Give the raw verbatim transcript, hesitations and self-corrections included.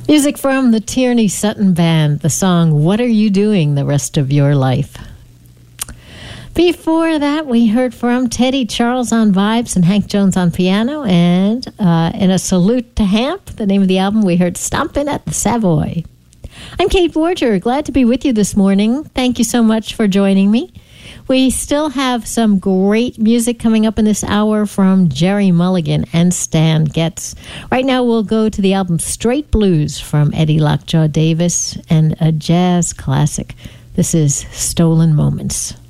Music from the Tierney Sutton Band, the song What Are You Doing the Rest of Your Life? Before that, we heard from Teddy Charles on vibes and Hank Jones on piano. And uh, in a salute to Hamp, the name of the album, we heard Stompin' at the Savoy. I'm Kate Borger, glad to be with you this morning. Thank you so much for joining me. We still have some great music coming up in this hour from Jerry Mulligan and Stan Getz. Right now, we'll go to the album Straight Blues from Eddie Lockjaw Davis and a jazz classic. This is Stolen Moments.